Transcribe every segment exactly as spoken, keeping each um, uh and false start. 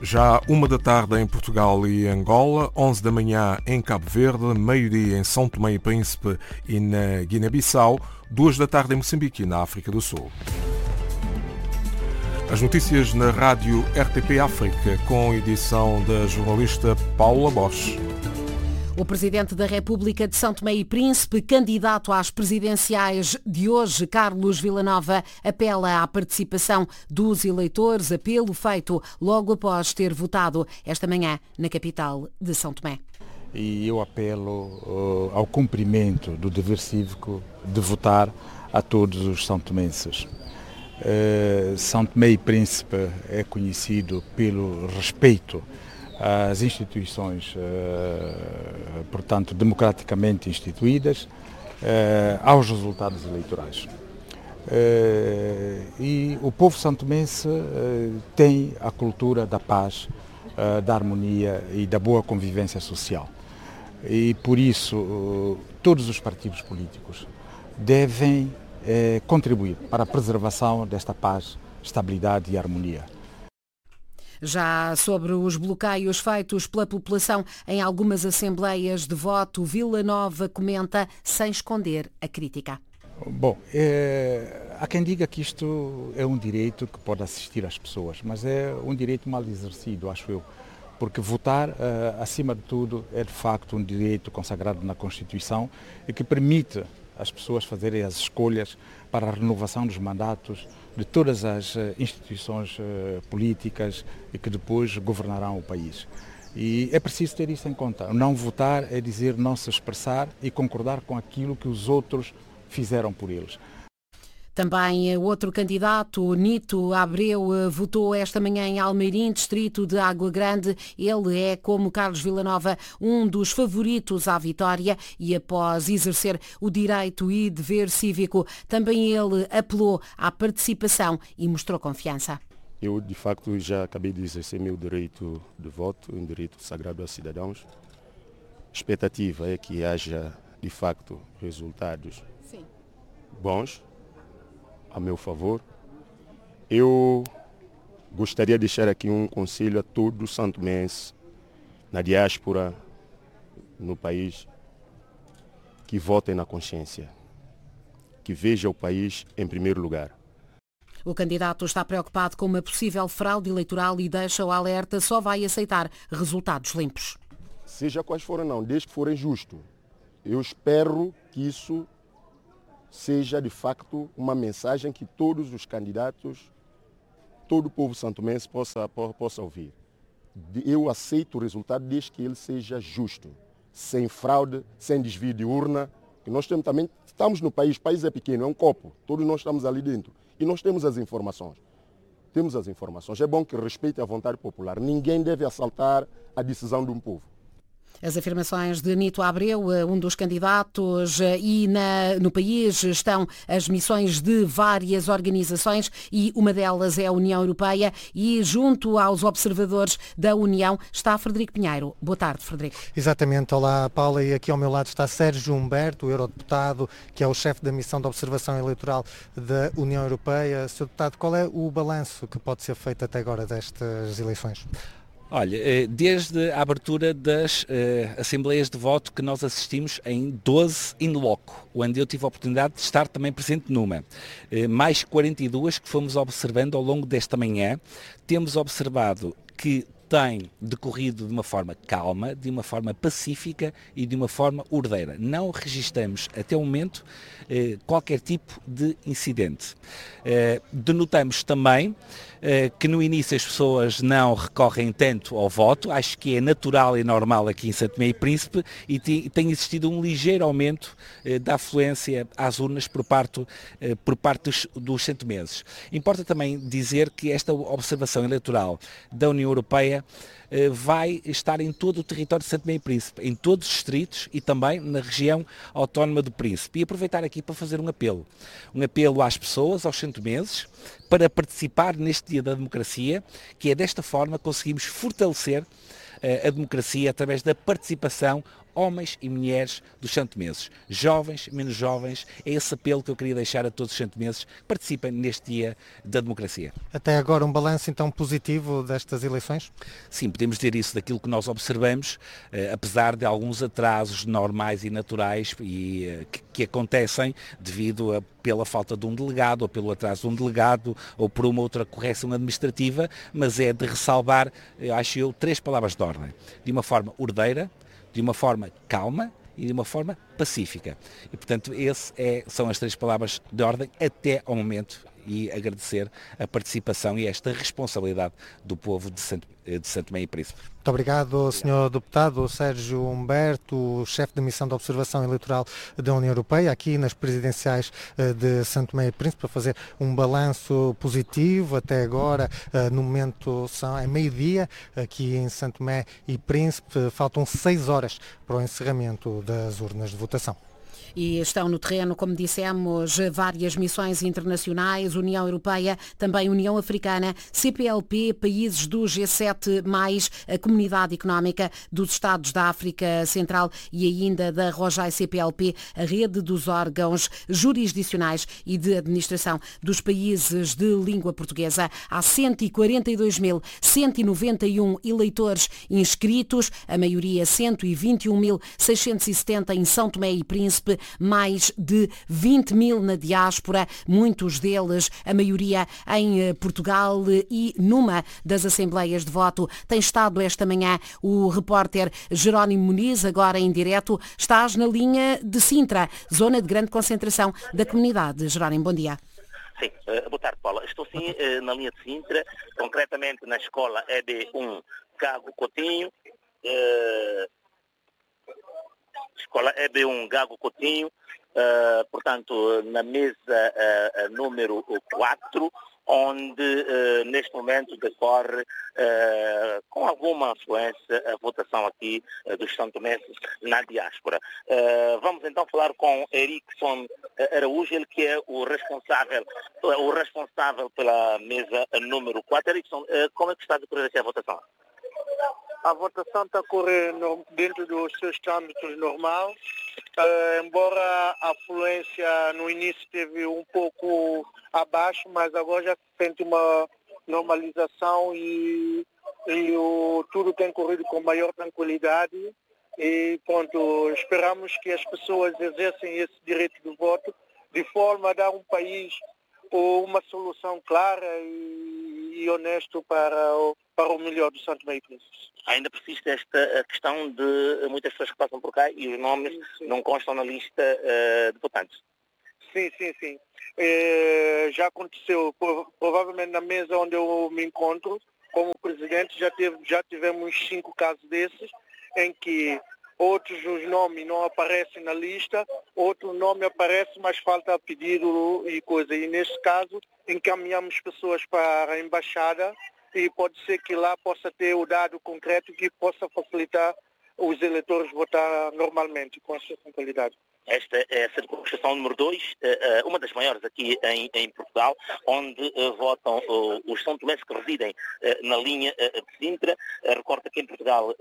Já uma da tarde em Portugal e Angola, onze da manhã em Cabo Verde, meio-dia em São Tomé e Príncipe e na Guiné-Bissau, duas da tarde em Moçambique e na África do Sul. As notícias na rádio R T P África, com edição da jornalista Paula Bosch. O Presidente da República de São Tomé e Príncipe, candidato às presidenciais de hoje, Carlos Villanova, apela à participação dos eleitores, apelo feito logo após ter votado esta manhã na capital de São Tomé. E eu apelo uh, ao cumprimento do dever cívico de votar a todos os são-tomenses. Uh, São Tomé e Príncipe é conhecido pelo respeito às instituições, uh, portanto, democraticamente instituídas, uh, aos resultados eleitorais. Uh, e o povo santomense uh, tem a cultura da paz, uh, da harmonia e da boa convivência social. E por isso uh, todos os partidos políticos devem uh, contribuir para a preservação desta paz, estabilidade e harmonia. Já sobre os bloqueios feitos pela população em algumas assembleias de voto, Villanova comenta sem esconder a crítica. Bom, é, há quem diga que isto é um direito que pode assistir às pessoas, mas é um direito mal exercido, acho eu, porque votar, acima de tudo, é de facto um direito consagrado na Constituição e que permite às pessoas fazerem as escolhas para a renovação dos mandatos de todas as instituições políticas e que depois governarão o país. E é preciso ter isso em conta. Não votar é dizer não se expressar e concordar com aquilo que os outros fizeram por eles. Também outro candidato, Nito Abreu, votou esta manhã em Almeirim, distrito de Água Grande. Ele é, como Carlos Villanova, um dos favoritos à vitória e após exercer o direito e dever cívico, também ele apelou à participação e mostrou confiança. Eu, de facto, já acabei de exercer meu direito de voto, um direito sagrado aos cidadãos. A expectativa é que haja, de facto, resultados Sim. bons a meu favor. Eu gostaria de deixar aqui um conselho a todos os santomenses na diáspora, no país, que votem na consciência, que vejam o país em primeiro lugar. O candidato está preocupado com uma possível fraude eleitoral e deixa o alerta, só vai aceitar resultados limpos. Seja quais forem não, desde que forem justos. Eu espero que isso seja de facto uma mensagem que todos os candidatos, todo o povo santomense possa, possa ouvir. Eu aceito o resultado desde que ele seja justo, sem fraude, sem desvio de urna. E nós temos, também estamos no país, o país é pequeno, é um copo, todos nós estamos ali dentro. E nós temos as informações. Temos as informações. É bom que respeite a vontade popular. Ninguém deve assaltar a decisão de um povo. As afirmações de Nito Abreu, um dos candidatos, e na, no país estão as missões de várias organizações e uma delas é a União Europeia e junto aos observadores da União está Frederico Pinheiro. Boa tarde, Frederico. Exatamente. Olá, Paula. E aqui ao meu lado está Sérgio Humberto, o eurodeputado, que é o chefe da missão de observação eleitoral da União Europeia. senhor Deputado, qual é o balanço que pode ser feito até agora destas eleições? Olha, desde a abertura das uh, assembleias de voto que nós assistimos em doze in loco, onde eu tive a oportunidade de estar também presente numa, uh, mais quarenta e duas que fomos observando ao longo desta manhã, temos observado que tem decorrido de uma forma calma, de uma forma pacífica e de uma forma ordeira. Não registramos até o momento eh, qualquer tipo de incidente. Eh, denotamos também eh, que no início as pessoas não recorrem tanto ao voto, acho que é natural e normal aqui em São Tomé e Príncipe e tem, tem existido um ligeiro aumento eh, da afluência às urnas por parte, eh, por parte dos, dos santomenses. Importa também dizer que esta observação eleitoral da União Europeia vai estar em todo o território de São Tomé e Príncipe, em todos os distritos e também na região autónoma do Príncipe. E aproveitar aqui para fazer um apelo. Um apelo às pessoas, aos santomenses, para participar neste Dia da Democracia, que é desta forma que conseguimos fortalecer a democracia através da participação homens e mulheres dos santomenses, jovens, menos jovens. É esse apelo que eu queria deixar a todos os santomenses que participem neste Dia da Democracia. Até agora um balanço então positivo destas eleições? Sim, podemos dizer isso daquilo que nós observamos, eh, apesar de alguns atrasos normais e naturais e, eh, que, que acontecem devido a, pela falta de um delegado, ou pelo atraso de um delegado, ou por uma outra correção administrativa, mas é de ressalvar, acho eu, três palavras de ordem. De uma forma ordeira, de uma forma calma e de uma forma pacífica. E, portanto, esse é, são as três palavras de ordem até ao momento, e agradecer a participação e esta responsabilidade do povo de Santo, de Santo Tomé e Príncipe. Muito obrigado, senhor Deputado Sérgio Humberto, chefe da Missão de Observação Eleitoral da União Europeia, aqui nas presidenciais de Santo Tomé e Príncipe, para fazer um balanço positivo até agora. No momento são, é meio-dia, aqui em Santo Tomé e Príncipe, faltam seis horas para o encerramento das urnas de votação. E estão no terreno, como dissemos, várias missões internacionais, União Europeia, também União Africana, C P L P, países do G sete, mais a Comunidade Económica dos Estados da África Central e ainda da ROJAI C P L P, a rede dos órgãos jurisdicionais e de administração dos países de língua portuguesa. Há cento e quarenta e dois mil cento e noventa e um eleitores inscritos, a maioria cento e vinte e um mil seiscentos e setenta em São Tomé e Príncipe, mais de vinte mil na diáspora, muitos deles, a maioria em Portugal, e numa das assembleias de voto tem estado esta manhã o repórter Jerónimo Muniz, agora em direto. Estás na linha de Sintra, zona de grande concentração da comunidade. Jerónimo, bom dia. Sim, uh, boa tarde, Paula. Estou sim uh, na linha de Sintra, concretamente na escola E B um Gago Coutinho, uh, Escola E B um Gago Coutinho, uh, portanto, na mesa uh, número quatro, onde uh, neste momento decorre uh, com alguma afluência a votação aqui uh, dos santomenses na diáspora. Uh, vamos então falar com Erickson Araújo, ele que é o responsável, o responsável pela mesa número quatro. Erickson, uh, como é que está a decorrer aqui a votação? A votação está a correr dentro dos seus trâmites normal, uh, embora a afluência no início esteve um pouco abaixo, mas agora já se sente uma normalização e, e o, tudo tem corrido com maior tranquilidade e pronto, esperamos que as pessoas exercem esse direito de voto de forma a dar um país uma solução clara e, e honesta para o, para o melhor do Santo Tomé e Príncipe. Ainda persiste esta questão de muitas pessoas que passam por cá e os nomes sim, sim. não constam na lista uh, de votantes. Sim, sim, sim. É, já aconteceu, provavelmente na mesa onde eu me encontro, como presidente, já, teve, já tivemos cinco casos desses, em que outros os nomes não aparecem na lista, outro nome aparece, mas falta pedido e coisa. E nesse caso, encaminhamos pessoas para a embaixada e pode ser que lá possa ter o dado concreto que possa facilitar os eleitores votar normalmente, com a sua tranquilidade. Esta é a circunscrição número dois, uma das maiores aqui em, em Portugal, onde votam os são tomenses que residem na linha de Sintra. Recordo que em Portugal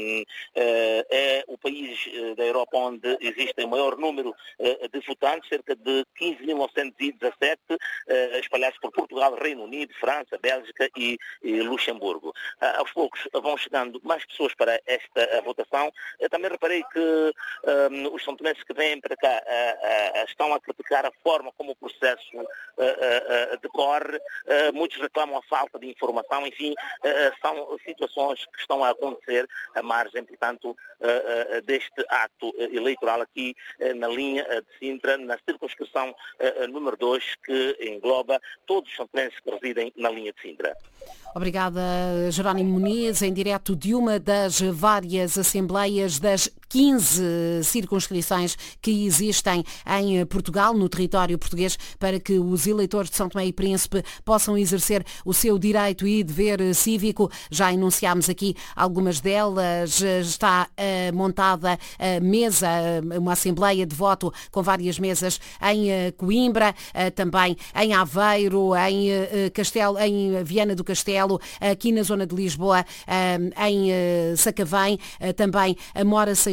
é o país da Europa onde existe o maior número de votantes, cerca de quinze mil novecentos e dezassete, espalhados por Portugal, Reino Unido, França, Bélgica e Luxemburgo. Aos poucos vão chegando mais pessoas para esta votação. Eu também reparei que os são tomenses que vêm para cá uh, uh, estão a criticar a forma como o processo uh, uh, uh, decorre, uh, muitos reclamam a falta de informação, enfim, uh, são situações que estão a acontecer à margem, portanto, uh, uh, deste ato uh, eleitoral aqui uh, na linha uh, de Sintra, na circunscrição uh, uh, número dois, que engloba todos os santomenses que residem na linha de Sintra. Obrigada, Jerónimo Muniz, em direto de uma das várias assembleias das quinze circunscrições que existem em Portugal, no território português, para que os eleitores de São Tomé e Príncipe possam exercer o seu direito e dever cívico. Já enunciámos aqui algumas delas. Está uh, montada a mesa, uma assembleia de voto com várias mesas em uh, Coimbra, uh, também em Aveiro, em uh, Castelo, em Viana do Castelo, aqui na zona de Lisboa, uh, em uh, Sacavém, uh, também a Mora Seixal,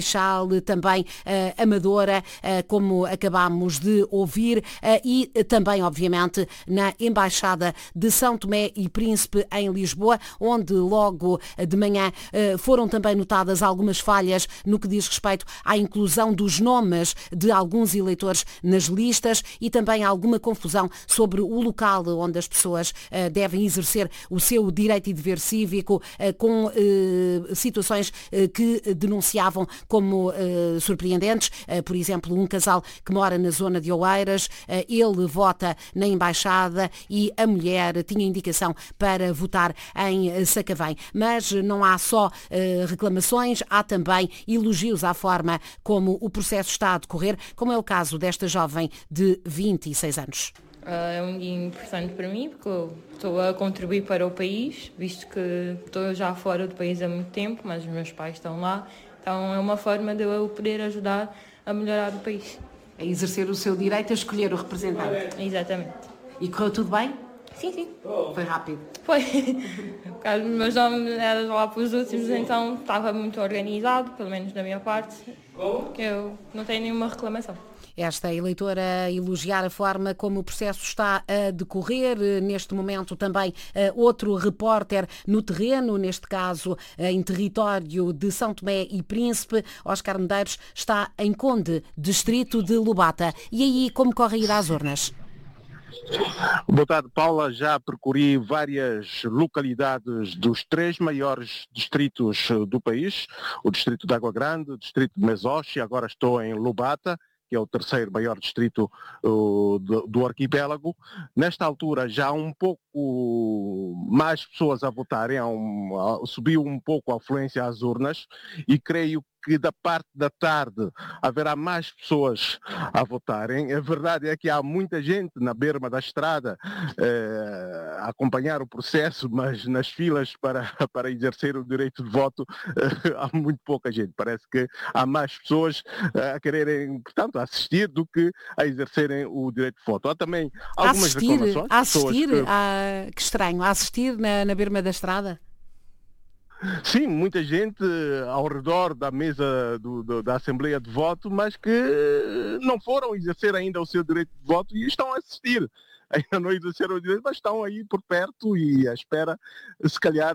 Seixal, também uh, Amadora, uh, como acabámos de ouvir, uh, e também, obviamente, na Embaixada de São Tomé e Príncipe em Lisboa, onde logo de manhã uh, foram também notadas algumas falhas no que diz respeito à inclusão dos nomes de alguns eleitores nas listas e também alguma confusão sobre o local onde as pessoas uh, devem exercer o seu direito e dever cívico, uh, com uh, situações uh, que denunciavam como uh, surpreendentes. Uh, por exemplo, um casal que mora na zona de Oeiras, uh, ele vota na Embaixada e a mulher tinha indicação para votar em Sacavém. Mas não há só uh, reclamações, há também elogios à forma como o processo está a decorrer, como é o caso desta jovem de vinte e seis anos. É um dia importante para mim porque eu estou a contribuir para o país, visto que estou já fora do país há muito tempo, mas os meus pais estão lá, então é uma forma de eu poder ajudar a melhorar o país. A exercer o seu direito a escolher o representante. Exatamente. E correu tudo bem? Sim, sim. Foi rápido? Foi. Por causa dos meus nomes eram lá para os últimos, então estava muito organizado, pelo menos da minha parte. Eu não tenho nenhuma reclamação. Esta eleitora a elogiar a forma como o processo está a decorrer. Neste momento também outro repórter no terreno, neste caso em território de São Tomé e Príncipe. Oscar Medeiros está em Conde, distrito de Lubata. E aí, como corre a ir às urnas? Boa tarde, Paula. Já percorri várias localidades dos três maiores distritos do país, o distrito de Água Grande, o distrito de Mesoche, agora estou em Lubata, que é o terceiro maior distrito uh, do, do arquipélago. Nesta altura já há um pouco mais pessoas a votarem, há um, há, subiu um pouco a afluência às urnas e creio que da parte da tarde haverá mais pessoas a votarem. A verdade é que há muita gente na berma da estrada eh, a acompanhar o processo, mas nas filas para, para exercer o direito de voto eh, há muito pouca gente. Parece que há mais pessoas a quererem, portanto, a assistir do que a exercerem o direito de voto. Há também algumas assistir, reclamações. A assistir? Que... Ah, que estranho. A assistir na, na berma da estrada? Sim, muita gente ao redor da mesa do, do, da Assembleia de Voto, mas que não foram exercer ainda o seu direito de voto e estão a assistir. Ainda não exerceram o direito, mas estão aí por perto e à espera, se calhar,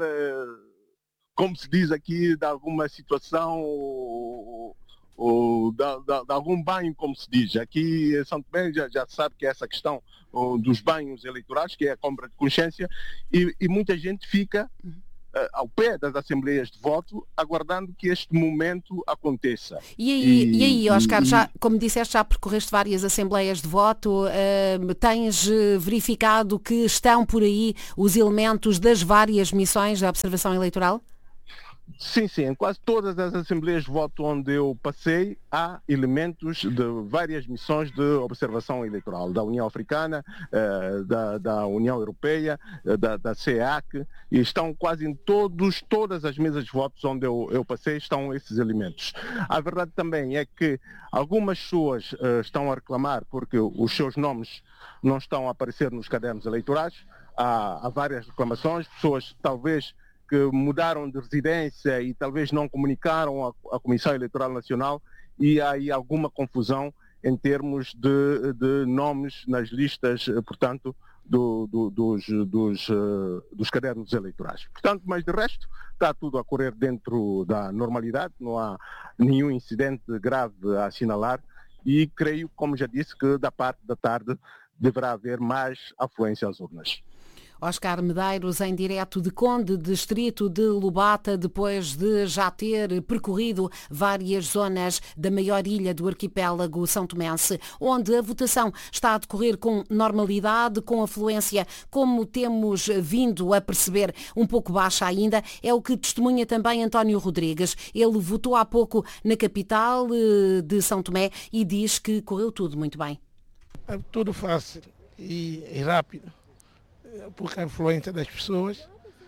como se diz aqui, de alguma situação ou, ou de, de, de algum banho, como se diz. Aqui em São Tomé já, já sabe que é essa questão dos banhos eleitorais, que é a compra de consciência, e, e muita gente fica ao pé das assembleias de voto, aguardando que este momento aconteça. E aí, e, e aí Oscar, e, já, como disseste, já percorreste várias assembleias de voto, uh, tens verificado que estão por aí os elementos das várias missões da observação eleitoral? Sim, sim. Em quase todas as assembleias de voto onde eu passei, há elementos de várias missões de observação eleitoral, da União Africana, da, da União Europeia, da, da C E A C, e estão quase em todos, todas as mesas de votos onde eu, eu passei, estão esses elementos. A verdade também é que algumas pessoas uh, estão a reclamar porque os seus nomes não estão a aparecer nos cadernos eleitorais. Há, há várias reclamações, pessoas talvez que mudaram de residência e talvez não comunicaram à, à Comissão Eleitoral Nacional, e há aí alguma confusão em termos de, de nomes nas listas, portanto, do, do, dos, dos, dos cadernos eleitorais. Portanto, mas de resto, está tudo a correr dentro da normalidade, não há nenhum incidente grave a assinalar e creio, como já disse, que da parte da tarde deverá haver mais afluência às urnas. Oscar Medeiros, em direto de Conde, distrito de Lubata, depois de já ter percorrido várias zonas da maior ilha do arquipélago são tomense, onde a votação está a decorrer com normalidade, com afluência, como temos vindo a perceber, um pouco baixa ainda, é o que testemunha também António Rodrigues. Ele votou há pouco na capital de São Tomé e diz que correu tudo muito bem. É tudo fácil e, e rápido, porque a influência das pessoas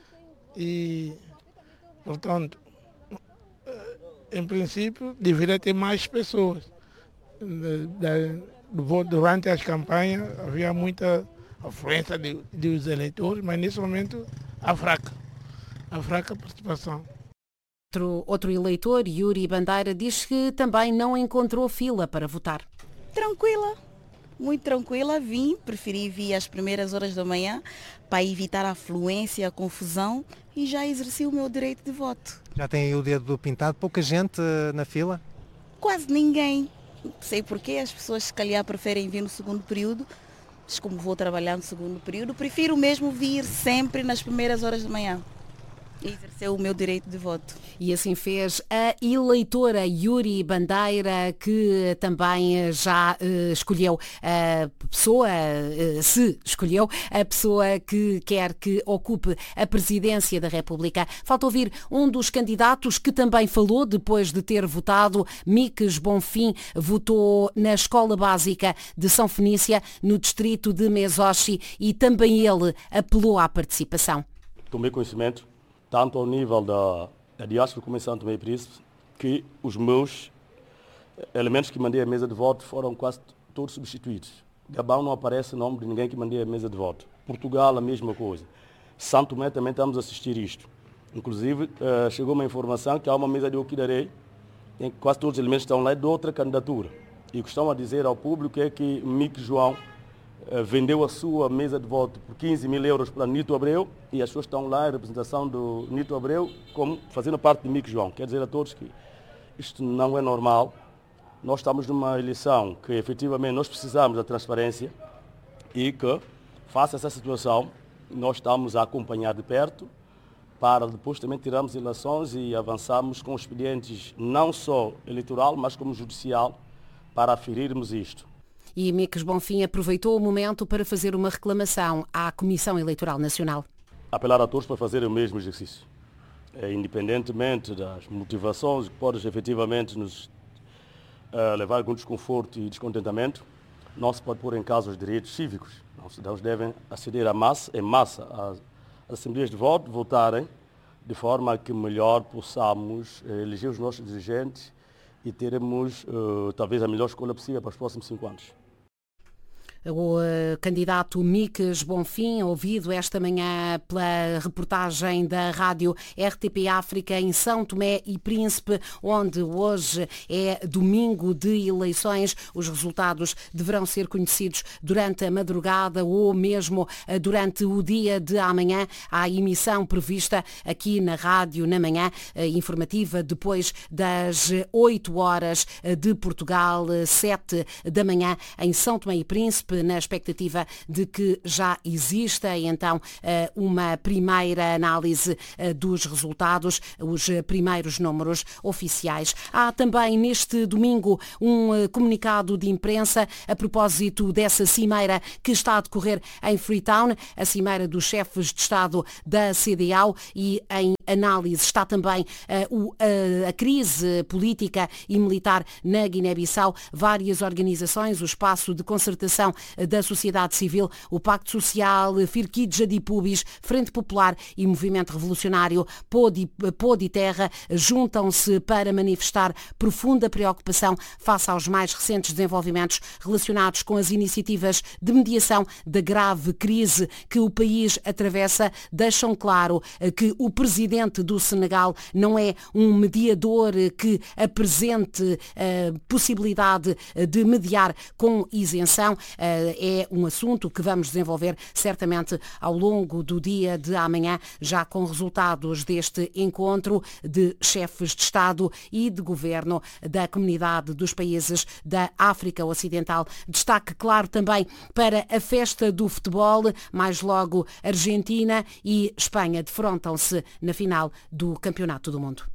e, portanto, em princípio, deveria ter mais pessoas. Durante as campanhas havia muita afluência de, dos eleitores, mas nesse momento há fraca, há fraca participação. Outro, outro eleitor, Yuri Bandeira, diz que também não encontrou fila para votar. Tranquila, muito tranquila. Vim, preferi vir às primeiras horas da manhã para evitar a afluência, a confusão e já exerci o meu direito de voto. Já tem aí o dedo pintado? Pouca gente na fila? Quase ninguém. Não sei porquê, as pessoas se calhar preferem vir no segundo período. Mas como vou trabalhar no segundo período, prefiro mesmo vir sempre nas primeiras horas da manhã e exercer o meu direito de voto. E assim fez a eleitora Yuri Bandeira, que também já uh, escolheu a pessoa, uh, se escolheu a pessoa que quer que ocupe a presidência da República. Falta ouvir um dos candidatos que também falou depois de ter votado. Miques Bonfim votou na Escola Básica de São Fenícia, no distrito de Mesochi, e também ele apelou à participação. Tomei conhecimento tanto ao nível da, da diáspora como em São Tomé e Príncipe, que os meus elementos que mandei à mesa de voto foram quase todos substituídos. Gabão não aparece o nome de ninguém que mandei à mesa de voto. Portugal, a mesma coisa. São Tomé também estamos a assistir isto. Inclusive, uh, chegou uma informação que há uma mesa de Oquidarei, em que quase todos os elementos estão lá de outra candidatura. E o que estão a dizer ao público é que Mick João vendeu a sua mesa de voto por quinze mil euros para Nito Abreu e as pessoas estão lá em representação do Nito Abreu como fazendo parte de Mick João. Quer dizer a todos que isto não é normal. Nós estamos numa eleição que efetivamente nós precisamos da transparência e que, face a essa situação, nós estamos a acompanhar de perto para depois também tirarmos eleições e avançarmos com expedientes não só eleitoral, mas como judicial para aferirmos isto. E Miques Bonfim aproveitou o momento para fazer uma reclamação à Comissão Eleitoral Nacional. Apelar a todos para fazer o mesmo exercício. É, independentemente das motivações que podem efetivamente nos uh, levar a algum desconforto e descontentamento, não se pode pôr em causa os direitos cívicos. Os cidadãos devem aceder à massa, em massa às assembleias de voto, votarem, de forma que melhor possamos uh, eleger os nossos dirigentes e teremos uh, talvez a melhor escolha possível para os próximos cinco anos. O uh, candidato Miques Bonfim, ouvido esta manhã pela reportagem da rádio R T P África em São Tomé e Príncipe, onde hoje é domingo de eleições. Os resultados deverão ser conhecidos durante a madrugada ou mesmo uh, durante o dia de amanhã. Há emissão prevista aqui na rádio na manhã, uh, informativa depois das oito horas de Portugal, sete da manhã em São Tomé e Príncipe, na expectativa de que já exista então uma primeira análise dos resultados, os primeiros números oficiais. Há também neste domingo um comunicado de imprensa a propósito dessa cimeira que está a decorrer em Freetown, a cimeira dos chefes de Estado da C D A O, e em análise está também uh, o, uh, a crise política e militar na Guiné-Bissau. Várias organizações, o Espaço de Concertação da Sociedade Civil, o Pacto Social, Firquid Jadipubis, Frente Popular e Movimento Revolucionário Podi, Podi Terra juntam-se para manifestar profunda preocupação face aos mais recentes desenvolvimentos relacionados com as iniciativas de mediação da grave crise que o país atravessa. Deixam claro uh, que o presidente do Senegal não é um mediador que apresente a possibilidade de mediar com isenção. É um assunto que vamos desenvolver certamente ao longo do dia de amanhã, já com resultados deste encontro de chefes de Estado e de Governo da Comunidade dos Países da África Ocidental. Destaque, claro, também para a festa do futebol. Mais logo, Argentina e Espanha defrontam-se na final do Campeonato do Mundo.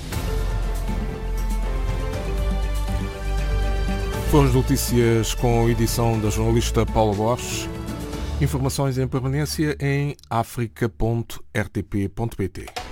Foram as notícias com a edição da jornalista Paula Borges. Informações em permanência em africa ponto r t p ponto p t.